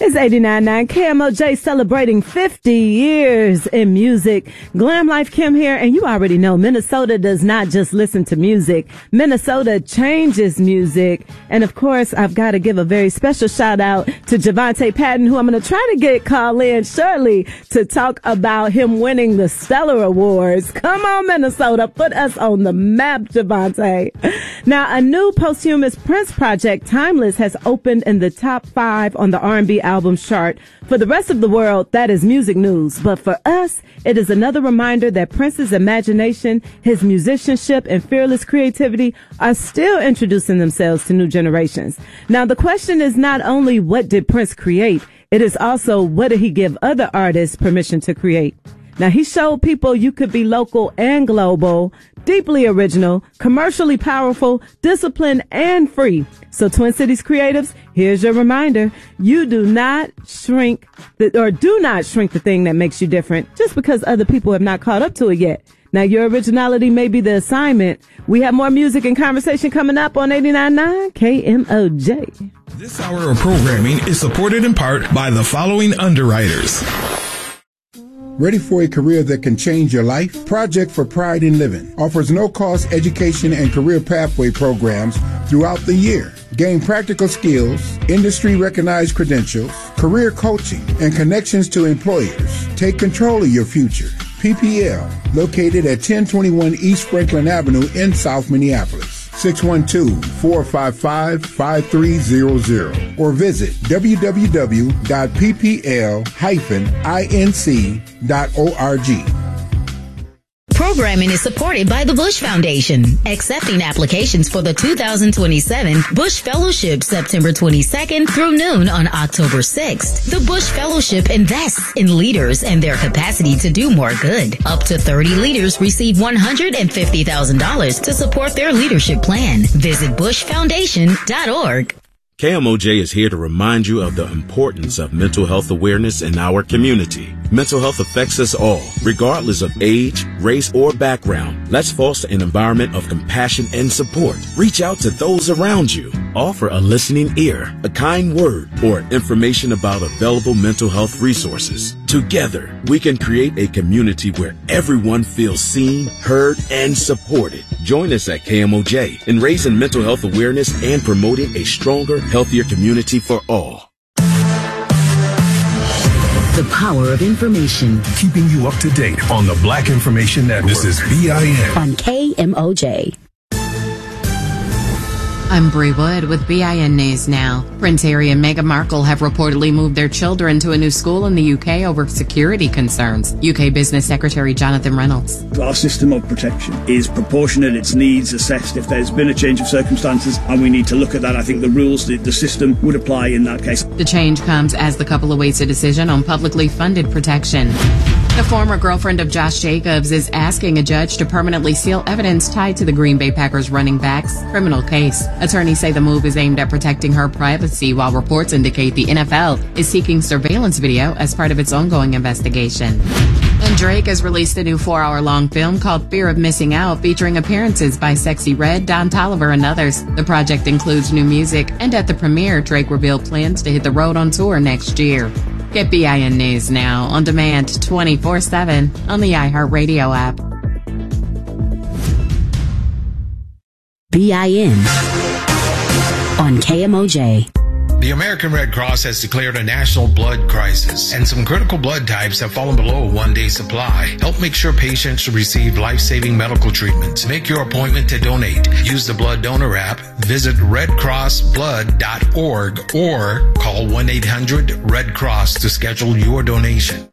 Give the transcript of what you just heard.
It's 89.9 KMOJ celebrating 50 years in music. Glam Life Kim here, and you already know Minnesota does not just listen to music. Minnesota changes music. And of course, I've got to give a very special shout out to Javante Patton, who I'm going to try to call in shortly to talk about him winning the Stellar Awards. Come on, Minnesota, put us on the map, Javante. Now, a new posthumous Prince project, Timeless, has opened in the top 5 on the R&B albums chart. For the rest of the world, that is music news. But for us, it is another reminder that Prince's imagination, his musicianship, and fearless creativity are still introducing themselves to new generations. Now, the question is not only what did Prince create, it is also what did he give other artists permission to create. Now, he showed people you could be local and global, deeply original, commercially powerful, disciplined, and free. So, Twin Cities creatives, here's your reminder. You do not shrink the thing that makes you different just because other people have not caught up to it yet. Now, your originality may be the assignment. We have more music and conversation coming up on 89.9 KMOJ. This hour of programming is supported in part by the following underwriters. Ready for a career that can change your life? Project for Pride in Living offers no-cost education and career pathway programs throughout the year. Gain practical skills, industry-recognized credentials, career coaching, and connections to employers. Take control of your future. PPL, located at 1021 East Franklin Avenue in South Minneapolis. 612-455-5300 or visit www.ppl-inc.org. Programming is supported by the Bush Foundation, accepting applications for the 2027 Bush Fellowship September 22nd through noon on October 6th. The Bush Fellowship invests in leaders and their capacity to do more good. Up to 30 leaders receive $150,000 to support their leadership plan. Visit bushfoundation.org. KMOJ is here to remind you of the importance of mental health awareness in our community. Mental health affects us all, regardless of age, race, or background. Let's foster an environment of compassion and support. Reach out to those around you. Offer a listening ear, a kind word, or information about available mental health resources. Together, we can create a community where everyone feels seen, heard, and supported. Join us at KMOJ in raising mental health awareness and promoting a stronger, healthier community for all. The power of information. Keeping you up to date on the Black Information Network. This is BIN. On KMOJ. I'm Bree Wood with BIN News Now. Prince Harry and Meghan Markle have reportedly moved their children to a new school in the UK over security concerns. UK Business Secretary Jonathan Reynolds. Our system of protection is proportionate, its needs assessed if there's been a change of circumstances, and we need to look at that. I think the rules, the system would apply in that case. The change comes as the couple awaits a decision on publicly funded protection. The former girlfriend of Josh Jacobs is asking a judge to permanently seal evidence tied to the Green Bay Packers running back's criminal case. Attorneys say the move is aimed at protecting her privacy, while reports indicate the NFL is seeking surveillance video as part of its ongoing investigation. And Drake has released a new 4-hour-long film called Fear of Missing Out, featuring appearances by Sexy Red, Don Toliver, and others. The project includes new music, and at the premiere, Drake revealed plans to hit the road on tour next year. Get BIN News Now on demand 24/7 on the iHeartRadio app. BIN on KMOJ. The American Red Cross has declared a national blood crisis, and some critical blood types have fallen below a one-day supply. Help make sure patients receive life-saving medical treatment. Make your appointment to donate. Use the Blood Donor app, visit redcrossblood.org, or call 1-800-RED-CROSS to schedule your donation.